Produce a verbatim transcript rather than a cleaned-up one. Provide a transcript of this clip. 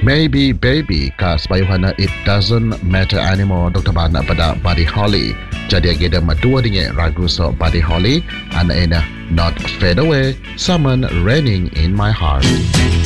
Maybe baby ka sebayuhana it doesn't matter anymore Doktor Bana pada Buddy Holly. Jadi agenda madua dengan ragu so Buddy Holly and ena not fade away, someone raining in my heart.